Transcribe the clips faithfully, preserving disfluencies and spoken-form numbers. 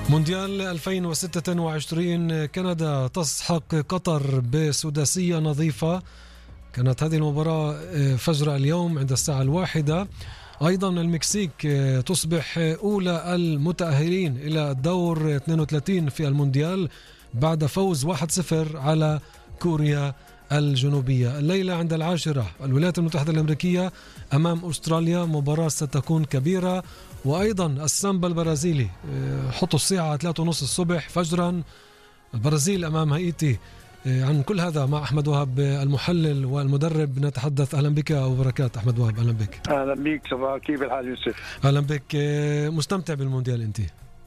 مونديال ألفين وستة وعشرين، كندا تسحق قطر بسداسية نظيفة. كانت هذه المباراة فجر اليوم عند الساعة الواحدة. أيضا المكسيك تصبح أولى المتأهلين إلى الدور اثنين وثلاثين في المونديال بعد فوز واحد صفر على كوريا الجنوبية. الليلة عند العاشرة الولايات المتحدة الأمريكية أمام أستراليا، مباراة ستكون كبيرة. وأيضا السامبا البرازيلي، حطوا الساعة ثلاثة ونص الصبح فجرا، البرازيل أمام هايتي. عن كل هذا مع أحمد وهب المحلل والمدرب نتحدث. أهلا بك وبركات أحمد وهب. أهلا بك. أهلا بك صباح، كيف الحال يوسف؟ أهلا بك. مستمتع بالمونديال أنت؟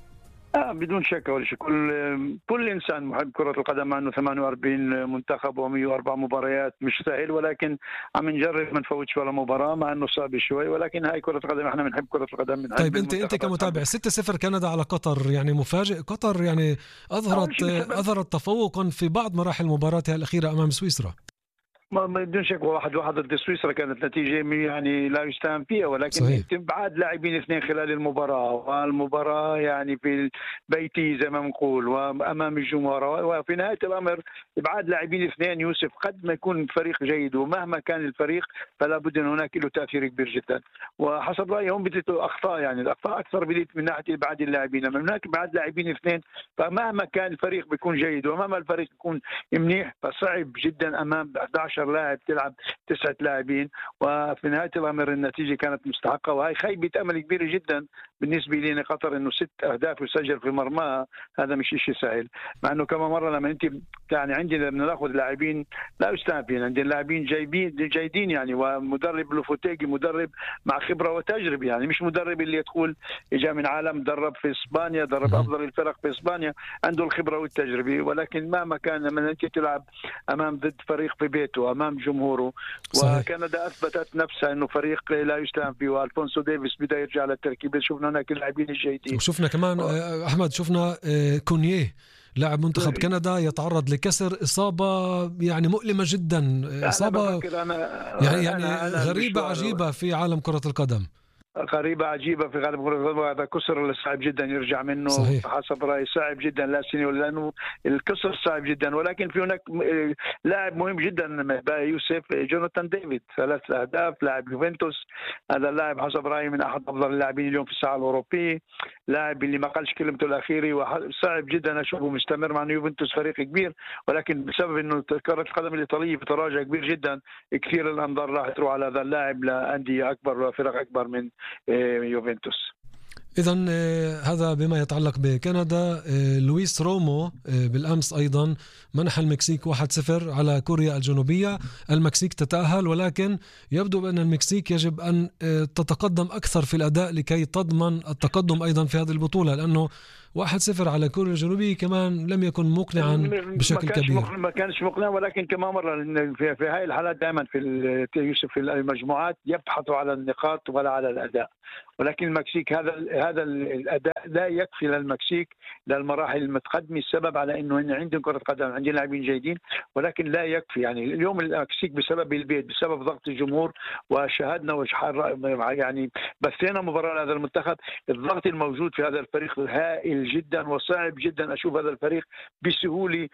آه بدون شك ولا شك. كل كل انسان محب كرة القدم، مع انه ثمانية وأربعين منتخب ومئة وأربع مباريات مش سهل، ولكن عم نجرب ما نفوتش ولا مباراة، مع انه صعب شوي، ولكن هاي كرة القدم، احنا بنحب كرة القدم. بنحب طيب انت انت كمتابع، ستة صفر كندا على قطر، يعني مفاجئ؟ قطر يعني اظهرت اظهرت تفوقا في بعض مراحل مباراتها الأخيرة امام سويسرا. ما بدون شك واحد واحد ضد سويسرا كانت نتيجة يعني لا يستهان فيها، ولكن استبعاد لاعبين اثنين خلال المباراة، والمباراة يعني في بيتي زي ما بنقول وأمام الجمهور، وفي نهاية الأمر ابعاد لاعبين اثنين يوسف قد ما يكون فريق جيد، ومهما كان الفريق فلا بد أن هناك له تأثير كبير جدا. وحسب رأيي هم بدت أخطاء، يعني الأخطاء أكثر بدت من ناحية ابعاد اللاعبين، من هناك ابعاد لاعبين اثنين، فمهما كان الفريق بيكون جيد ومهما الفريق يكون منيح فصعب جدا أمام أحد عشر لاعب تلعب تسعة لاعبين. وفي نهاية الأمر النتيجة كانت مستحقة، وهي خيبة أمل كبيرة جدا بالنسبة لنا قطر، إنه ست أهداف يسجل في مرماها، هذا مش شيء سهل. مع إنه كما مرة لما أنت يعني عندنا بدنا ناخذ لاعبين لا يستهان فينا، عندنا لاعبين جايبين جيدين يعني، ومدرب لوفوتيجي مدرب مع خبرة وتجربة، يعني مش مدرب اللي يدخل إجا من عالم درب في إسبانيا، درب أفضل الفرق في إسبانيا، عنده الخبرة والتجربة. ولكن مهما كان لما أنت تلعب أمام ضد فريق في بيته أمام جمهوره، وكندا أثبتت نفسها إنه فريق لا يستهان فيه، والفونسو ديفيس بدأ يرجع للتركيبة، شفنا هناك اللاعبين الجيدين، وشفنا كمان و... أحمد شفنا كونيه لاعب منتخب كندا يتعرض لكسر، إصابة يعني مؤلمة جدا، إصابة أنا يعني, يعني أنا أنا غريبة عجيبة في عالم كرة القدم، غريبة عجيبة في غالب هذا كسر صعب جدا يرجع منه. صحيح. حسب رأيي صعب جدا، لا سنة لأنه الكسر صعب جدا. ولكن في هناك لاعب مهم جدا يوسف، جوناثان ديفيد، ثلاث أهداف، لاعب يوفنتوس، هذا اللاعب حسب رأيي من أحد أفضل اللاعبين اليوم في الساحة الأوروبية، لاعب اللي ما قالش كلمته الأخيرة، وصعب جدا أشوفه مستمر، مع أنه يوفنتوس فريق كبير، ولكن بسبب أنه كرة القدم الإيطالية في تراجع كبير جدا، كثير الأنظار راح تروح على هذا اللاعب لأندية أكبر وفرق أكبر من يوفنتوس. إذن هذا بما يتعلق بكندا. لويس رومو بالأمس أيضا منح المكسيك واحد صفر على كوريا الجنوبية. المكسيك تتأهل، ولكن يبدو بأن المكسيك يجب أن تتقدم أكثر في الأداء لكي تضمن التقدم أيضا في هذه البطولة، لأنه واحد صفر على كوريا الجنوبية كمان لم يكن مقنعا بشكل ما كبير. ما كانش مقنع، ولكن كما مرة في, في هاي الحالات دائما في يوسف في المجموعات يبحثوا على النقاط ولا على الأداء، ولكن المكسيك هذا هذا الأداء لا يكفي للمكسيك للمراحل المتقدمة. السبب على إنه إن عندهم كرة قدم، عندهم لاعبين جيدين، ولكن لا يكفي. يعني اليوم المكسيك بسبب البيت، بسبب ضغط الجمهور، وشاهدنا وشحار يعني بثينا مباراة هذا المنتخب، الضغط الموجود في هذا الفريق هائل جدا، وصعب جدا أشوف هذا الفريق بسهولة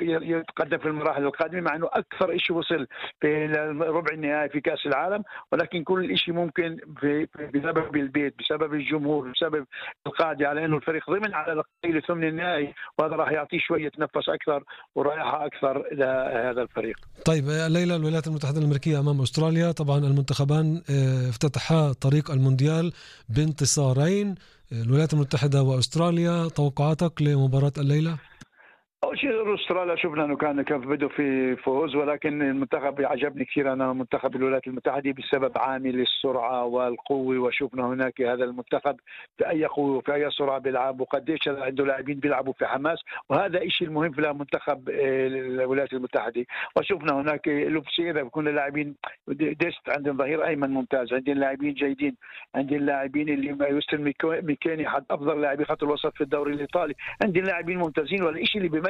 يتقدم في المراحل القادمة، مع إنه أكثر إشي وصل في ربع النهائي في كأس العالم، ولكن كل إشي ممكن في بسبب البيت، بسبب الجمهور، بسبب القاعدة على إنه الفريق ضمن على الأقل ثمن النهائي، وهذا راح يعطيه شوية نفس أكثر ورايحة أكثر لهذا الفريق. طيب الليلة الولايات المتحدة الأمريكية أمام أستراليا، طبعا المنتخبان افتتحا طريق المونديال بانتصارين، الولايات المتحدة وأستراليا. توقعاتك لمباراة الليلة؟ أول شيء أستراليا شفنا أنه كان كان بدوا في فوز، ولكن المنتخب عجبني كثير أنا منتخب الولايات المتحدة بسبب عامل السرعة والقوة، وشفنا هناك هذا المنتخب في أي قوة وفي أي سرعة بيلعب، وقديش عنده لاعبين بيلعبوا في حماس، وهذا الشيء المهم في المنتخب الولايات المتحدة. وشفنا هناك لبسي إذا بيكون اللاعبين ديست، عندهم ظهير أيمن ممتاز، عندهم لاعبين جيدين، عندهم لاعبين اللي يوستن ميكاني حد أفضل لاعبي خط الوسط في الدوري الإيطالي، عندهم لاعبين ممتازين. والشيء اللي بيميز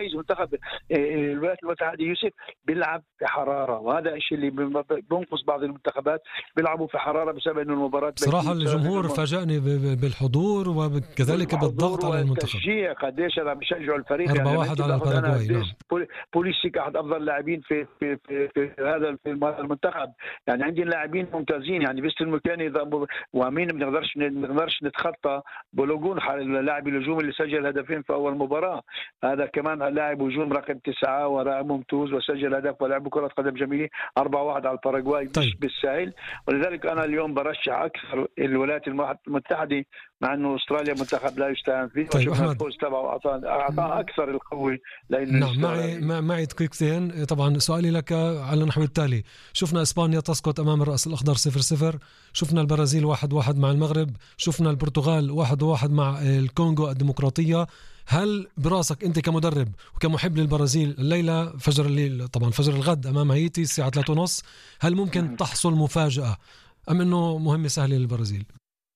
يميز منتخب الولايات المتحدة يوسف بيلعب في حرارة، وهذا الشيء اللي بينقص بعض المنتخبات بيلعبوا في حرارة بسبب انه المباراة صراحة الجمهور فاجأني بالحضور وكذلك بالضغط على المنتخب. والتشجيع قديش انا بشجعوا الفريق أربعة يعني واحد على الباراغواي. نعم. بوليسيك احد افضل اللاعبين في في في, في هذا في المنتخب، يعني عندي لاعبين ممتازين، يعني بيستلموا كان ومين ما بنقدرش ما بنقدرش نتخطى بولوجون اللاعب الهجوم اللي سجل هدفين في اول مباراة، هذا كمان لاعب هجوم رقم تسعة ولاعب ممتاز وسجل هدف ولعب كرة قدم جميلة. أربعة واحد على الباراغواي. طيب. مش بالسهل، ولذلك انا اليوم برشح اكثر الولايات المتحدة مع انه استراليا منتخب لا يستهان فيه. طيب الفوز تبعه اعطاه اكثر القوه. نعم. معي معي دقيقتين. طبعا سؤالي لك على النحو التالي: شفنا اسبانيا تسقط امام الراس الاخضر صفر صفر، شفنا البرازيل واحد واحد مع المغرب، شفنا البرتغال واحد واحد مع الكونغو الديمقراطيه. هل براسك انت كمدرب وكمحب للبرازيل الليله فجر الليل طبعا فجر الغد امام هايتي الساعه ثلاثة ونص، هل ممكن تحصل مفاجاه ام انه مهمه سهله للبرازيل؟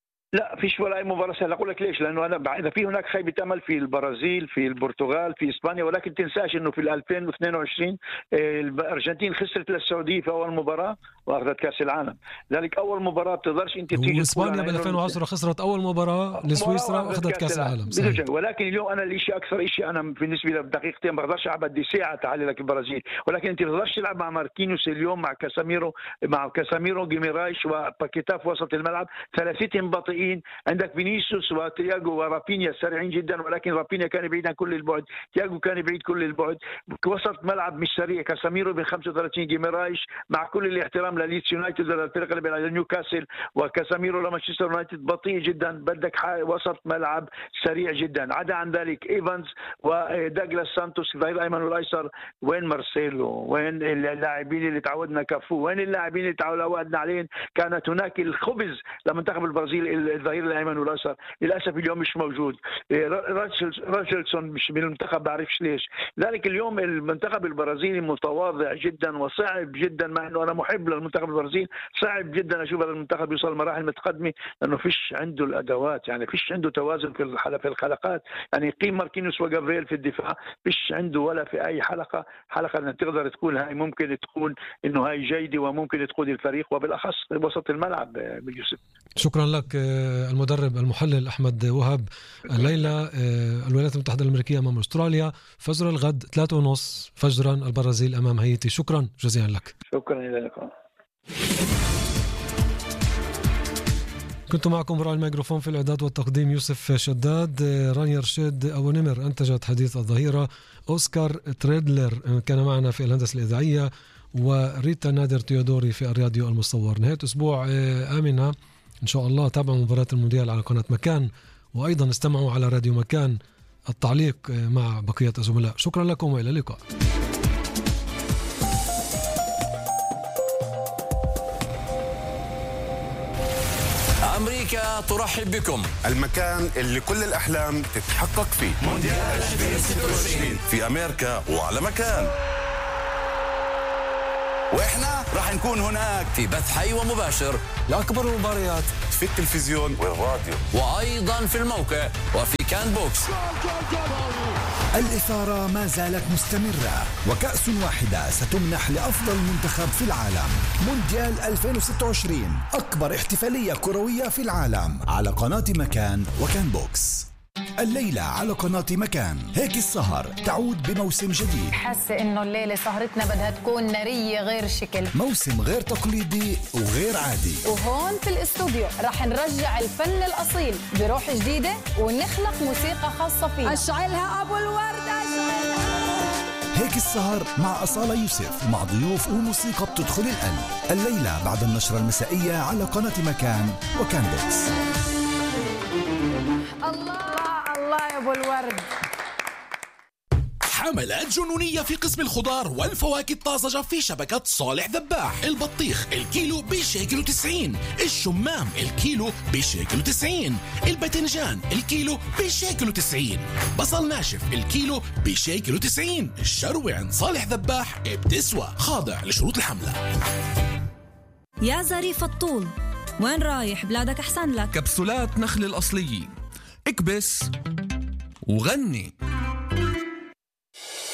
لا فيش ولا اي مباراه سهله. اقول لك ليش، لانه انا اذا في هناك خيبه امل في البرازيل في البرتغال في اسبانيا، ولكن تنساش انه في ألفين واثنين وعشرين الارجنتين خسرت للسعوديه في اول مباراه واخذت كاس العالم، لذلك اول مباراه بتقدرش انت تيجي. واسبانيا ب ألفين وعشرة خسرت اول مباراه لسويسرا واخذت كاس العالم. صحيح. ولكن اليوم انا الشيء اكثر شيء انا بالنسبه لي بدقيقتين ما بقدرش العب بدي ساعه تعالي لك البرازيل، ولكن انت ما بتقدرش تلعب مع ماركينيوس اليوم مع كاساميرو مع كاساميرو جيميرايش وباكيتا في وسط الملعب، ثلاثتهم بطيئين. عندك فينيسيوس وتياغو ورافينيا سريعين جدا، ولكن رافينيا كان بعيد عن كل البعد، تياغو كان بعيد كل البعد، وسط ملعب مش سريع. كاساميرو ب خمسة وثلاثين، جيميرايش مع كل الاحترام لليدز يونايتد للفرق اللي بيلعب نيوكاسل، وكاساميرو لمانشستر يونايتد بطيء جدا، بدك وسط ملعب سريع جدا. عدا عن ذلك ايفانز وداغلاس سانتوس الظهير الايمن والايسر. وين مارسيلو؟ وين اللاعبين اللي تعودنا كفو؟ وين اللاعبين اللي تعودنا عليهم؟ كانت هناك الخبز لمنتخب البرازيل الظهير الايمن والايسر، للاسف اليوم مش موجود. راجلسون مش من المنتخب بعرفش ليش. ذلك اليوم المنتخب البرازيلي متواضع جدا وصعب جدا، مع انه انا محب للمنتخب البرازيلي، صعب جدا اشوف هذا المنتخب يوصل لمراحل متقدمه لانه فيش عنده الادوات، يعني فيش عنده توازن في الحلقة في الحلقات، يعني قيم ماركينيوس وجابرييل في الدفاع فيش عنده ولا في اي حلقه حلقه ان تقدر تكون هاي ممكن تكون انه هاي جيده وممكن تقود الفريق وبالاخص وسط الملعب. بيوسف شكرا لك المدرب المحلل احمد وهب. الليله الولايات المتحده الامريكيه امام استراليا، فجر الغد ثلاثة ونص فجرا البرازيل امام هايتي. شكرا جزيلا لك. شكرا لك. كنت معكم براء الميكروفون في الإعداد والتقديم يوسف شداد. رانيا رشيد أبو نمر أنتجت حديث الظهيرة. أوسكار تريدلر كان معنا في الهندسة الإذاعية، وريتا نادر تيودوري في الراديو المصور. نهاية أسبوع آمنة إن شاء الله. تابعوا مباراة المونديال على قناة مكان، وأيضا استمعوا على راديو مكان التعليق مع بقية الزملاء. شكرا لكم وإلى اللقاء. أمريكا ترحب بكم، المكان اللي كل الأحلام تتحقق فيه. مونديال ألفين وستة وعشرين في أمريكا وعلى مكان، وإحنا راح نكون هناك في بث حي ومباشر لأكبر المباريات في التلفزيون والراديو، وأيضا في الموقع وفي كان بوكس. الإثارة ما زالت مستمرة، وكأس واحدة ستمنح لأفضل منتخب في العالم. مونديال ألفين وستة وعشرين، أكبر احتفالية كروية في العالم، على قناة مكان وكان بوكس. الليلة على قناة مكان هيك السهر تعود بموسم جديد. حاسة إنه الليلة سهرتنا بدها تكون نارية غير شكل، موسم غير تقليدي وغير عادي. وهون في الاستوديو رح نرجع الفن الأصيل بروح جديدة ونخلق موسيقى خاصة فيه. أشعلها أبو الورد، أشعلها. هيك السهر مع أصالة يوسف، مع ضيوف وموسيقى بتدخل القلب. الليلة بعد النشرة المسائية على قناة مكان وكان بوكس. الله الله يا أبو الورد. حملات جنونية في قسم الخضار والفواكه الطازجة في شبكة صالح ذباح. البطيخ الكيلو بشيكل وتسعين، الشمام الكيلو بشيكل وتسعين، الباذنجان الكيلو بشيكل وتسعين، بصل ناشف الكيلو بشيكل وتسعين. الشروة عند صالح ذباح بتسوى، خاضع لشروط الحملة. يا ظريف الطول، وين رايح؟ بلادك أحسن لك. كبسولات نخل الأصلية، اكبس وغني.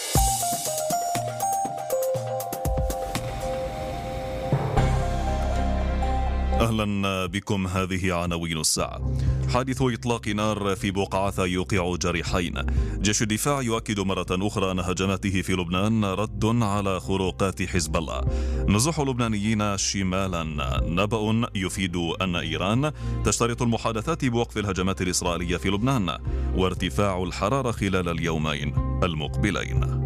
أهلا بكم. هذه عناوين الساعة. حادث إطلاق نار في بقعة يوقع جريحين. جيش الدفاع يؤكد مرة أخرى أن هجماته في لبنان رد على خروقات حزب الله. نزوح لبنانيين شمالا. نبأ يفيد أن إيران تشترط المحادثات بوقف الهجمات الإسرائيلية في لبنان، وارتفاع الحرارة خلال اليومين المقبلين.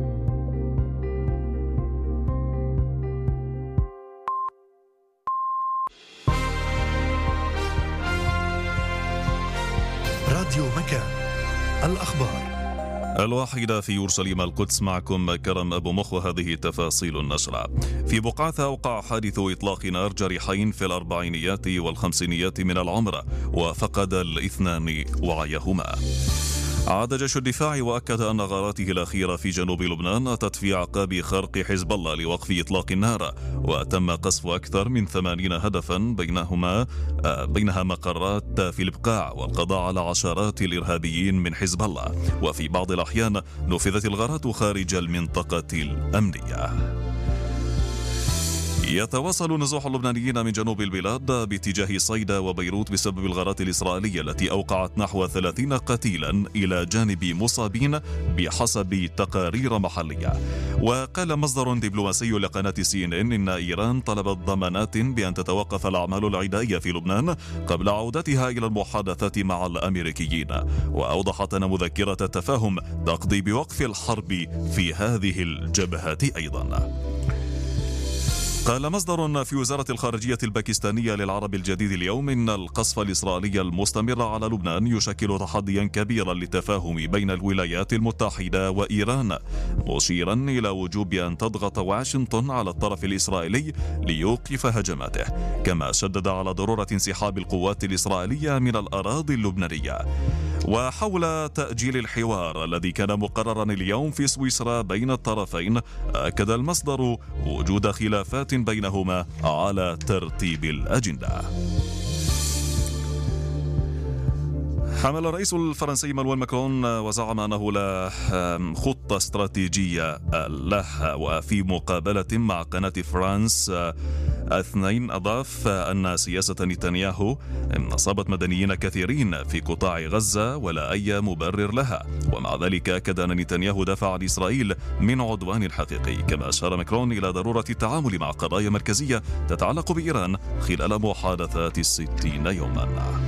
راديو مكان، الأخبار. الواحدة في يورشليم القدس، معكم كرم أبو مخ، وهذه تفاصيل النشرة. في بقعة أوقع حادث إطلاق نار جريحين في الأربعينيات والخمسينيات من العمر، وفقد الاثنان وعيهما. عاد جيش الدفاع وأكد أن غاراته الأخيرة في جنوب لبنان أتت في أعقاب خرق حزب الله لوقف إطلاق النار، وتم قصف أكثر من ثمانين هدفا بينهما بينها مقرات في البقاع، والقضاء على عشرات الإرهابيين من حزب الله، وفي بعض الأحيان نفذت الغارات خارج المنطقة الأمنية. يتواصل نزوح اللبنانيين من جنوب البلاد باتجاه صيدا وبيروت بسبب الغارات الإسرائيلية التي أوقعت نحو ثلاثين قتيلا إلى جانب مصابين بحسب تقارير محلية. وقال مصدر دبلوماسي لقناة سي إن إن إن إيران طلبت ضمانات بأن تتوقف الأعمال العدائية في لبنان قبل عودتها إلى المحادثات مع الأمريكيين، وأوضحت أن مذكرة تفاهم تقضي بوقف الحرب في هذه الجبهات أيضا. قال مصدر في وزارة الخارجية الباكستانية للعرب الجديد اليوم إن القصف الإسرائيلي المستمر على لبنان يشكل تحديا كبيرا للتفاهم بين الولايات المتحدة وإيران، مشيرا إلى وجوب أن تضغط واشنطن على الطرف الإسرائيلي ليوقف هجماته، كما شدد على ضرورة انسحاب القوات الإسرائيلية من الأراضي اللبنانية. وحول تأجيل الحوار الذي كان مقررا اليوم في سويسرا بين الطرفين، أكد المصدر وجود خلافات بينهما على ترتيب الأجندة. حمل الرئيس الفرنسي مانويل ماكرون وزعم أنه لا خطة استراتيجية له. وفي مقابلة مع قناة فرانس اثنين أضاف أن سياسة نتنياهو أصابت مدنيين كثيرين في قطاع غزة ولا أي مبرر لها، ومع ذلك أكد أن نتنياهو دافع عن إسرائيل من عدوان حقيقي. كما أشار ماكرون إلى ضرورة التعامل مع قضايا مركزية تتعلق بإيران خلال محادثات الستين يوما.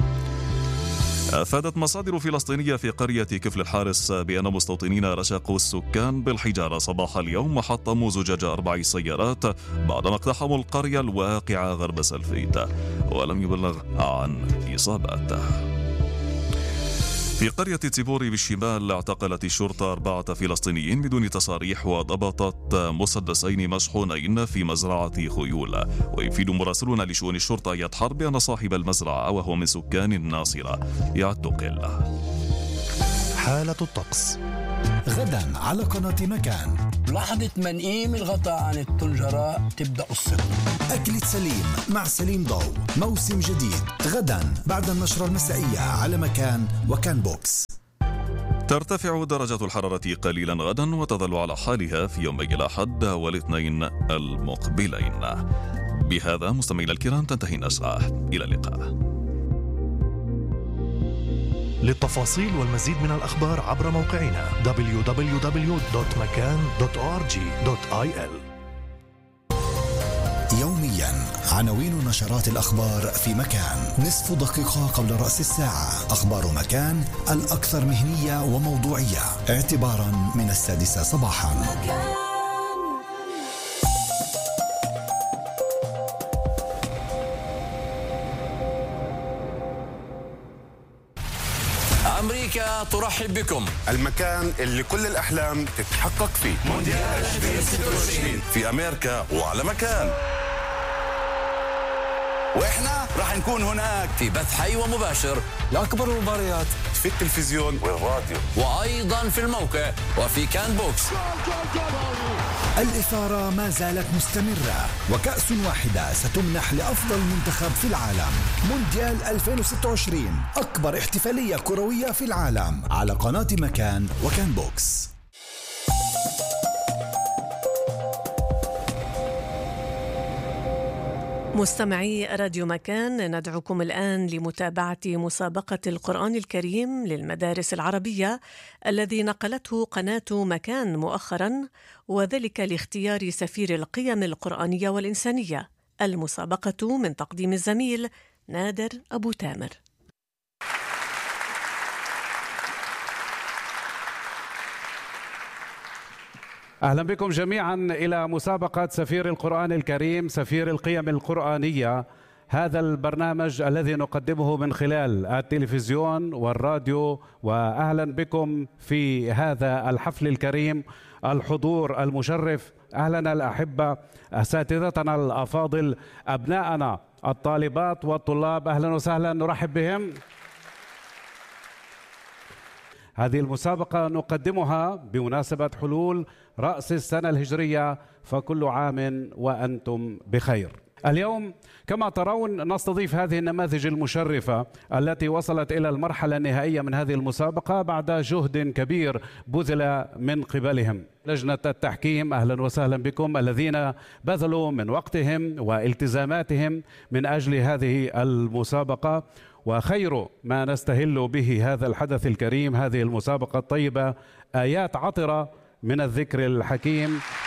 أفادت مصادر فلسطينية في قرية كفل الحارس بأن مستوطنين رشقوا السكان بالحجارة صباح اليوم وحطموا زجاج أربع سيارات بعدما اقتحموا القرية الواقعة غرب سلفيت، ولم يبلغ عن إصابات. في قرية تيبوري بالشمال اعتقلت الشرطة أربعة فلسطينيين بدون تصاريح، وضبطت مسدسين مشحونين في مزرعة خيول. ويفيد مراسلون لشؤون الشرطة أياد حرب بأن صاحب المزرعة وهو من سكان الناصرة يعتقل. حالة الطقس غدا على قناة مكان. لحظة منقيم الغطاء عن الطنجرة تبدأ الصدق. أكلة سليم مع سليم ضو، موسم جديد غدا بعد النشرة المسائية على مكان وكان بوكس. ترتفع درجات الحرارة قليلا غدا وتظل على حالها في يومي الأحد والاثنين المقبلين. بهذا مستمعينا الكرام تنتهي النشرة، إلى اللقاء. للتفاصيل والمزيد من الأخبار عبر موقعنا دبليو دبليو دبليو دوت مكان دوت أو آر جي دوت آي إل. يوميا عناوين نشرات الأخبار في مكان، نصف دقيقة قبل رأس الساعة. أخبار مكان الأكثر مهنية وموضوعية اعتبارا من السادسة صباحا. أمريكا ترحب بكم. المكان اللي كل الأحلام تتحقق فيه. مونديال ألفين وستة وعشرين في أمريكا وعلى مكان. وإحنا راح نكون هناك في بث حي ومباشر لأكبر المباريات في التلفزيون والراديو، وأيضا في الموقع وفي كان بوكس. الإثارة ما زالت مستمرة، وكأس واحدة ستمنح لأفضل منتخب في العالم. مونديال ألفين وستة وعشرين، أكبر احتفالية كروية في العالم على قناة مكان وكان بوكس. مستمعي راديو مكان، ندعوكم الآن لمتابعة مسابقة القرآن الكريم للمدارس العربية الذي نقلته قناة مكان مؤخرا، وذلك لاختيار سفير القيم القرآنية والإنسانية. المسابقة من تقديم الزميل نادر أبو تامر. أهلا بكم جميعا إلى مسابقة سفير القرآن الكريم، سفير القيم القرآنية. هذا البرنامج الذي نقدمه من خلال التلفزيون والراديو، وأهلا بكم في هذا الحفل الكريم، الحضور المشرف. أهلنا الأحبة، أساتذتنا الأفاضل، أبناءنا الطالبات والطلاب، أهلا وسهلا، نرحب بهم. هذه المسابقة نقدمها بمناسبة حلول رأس السنة الهجرية، فكل عام وأنتم بخير. اليوم كما ترون نستضيف هذه النماذج المشرفة التي وصلت إلى المرحلة النهائية من هذه المسابقة بعد جهد كبير بذل من قبلهم. لجنة التحكيم، أهلا وسهلا بكم، الذين بذلوا من وقتهم والتزاماتهم من أجل هذه المسابقة. وخير ما نستهل به هذا الحدث الكريم، هذه المسابقة الطيبة، آيات عطرة من الذكر الحكيم